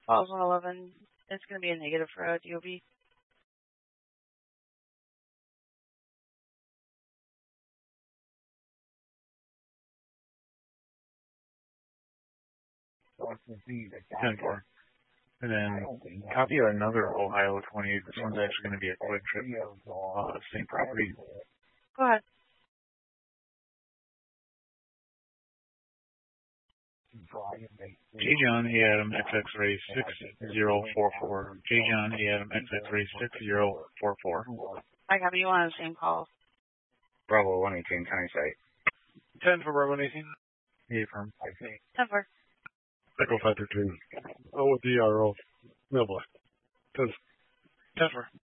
Falls 111. It's going to be a negative for DOB. And then copy another Ohio 20. This one's actually going to be a quick trip. Same property. Go ahead. J. John A. Adam XX-ray 6044. J. John A. Adam XX-ray 6044. I copy you on the same call. Bravo 118, county site. 10 for Bravo 118. Affirm. 10 for. Echo 532. Oh, with DRO. Mailbox. 10 for.